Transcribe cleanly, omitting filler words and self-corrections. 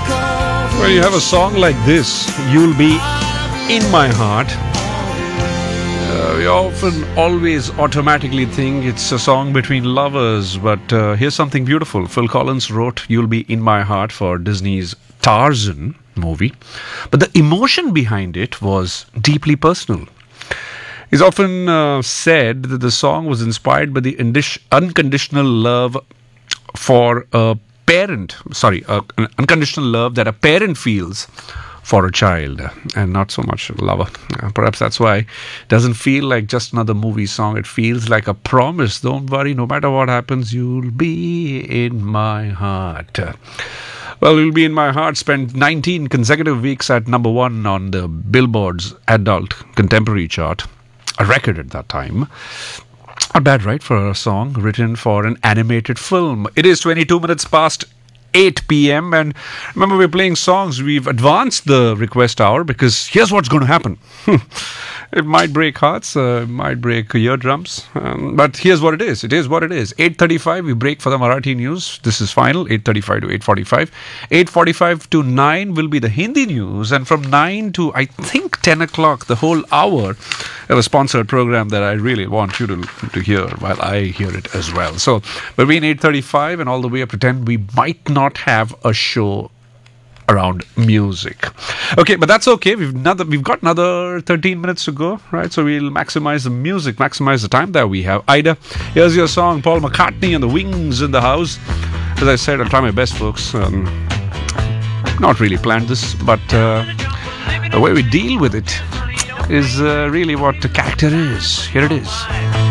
When you have a song like this, You'll Be in My Heart, we often always automatically think it's a song between lovers, but here's something beautiful. Phil Collins wrote You'll Be in My Heart for Disney's Tarzan movie, but the emotion behind it was deeply personal. It's often said that the song was inspired by the unconditional love for a parent, an unconditional love that a parent feels for a child, and not so much a lover. Perhaps that's why it doesn't feel like just another movie song. It feels like a promise. Don't worry, no matter what happens, you'll be in my heart. Well, You'll Be in My Heart spent 19 consecutive weeks at number one on the Billboard's adult contemporary chart, a record at that time. Not bad, right, for a song written for an animated film. It is 22 minutes past 8 p.m. and remember, we're playing songs. We've advanced the request hour because here's what's going to happen. It might break hearts, it might break eardrums, but here's what it is. It is what it is. 8:35, we break for the Marathi news. This is final, 8:35 to 8:45. 8:45 to 9 will be the Hindi news, and from 9 to, I think, 10 o'clock, the whole hour, I have a sponsored program that I really want you to hear while I hear it as well. So between 8:35 and all the way up to 10, we might not have a show around music. Okay, but that's okay. We've got another 13 minutes to go, right? So we'll maximize the music, maximize the time that we have. Ida, here's your song, Paul McCartney and the Wings in the house. As I said, I'll try my best, folks. Not really planned this, but the way we deal with it is really what the character is. Here it is.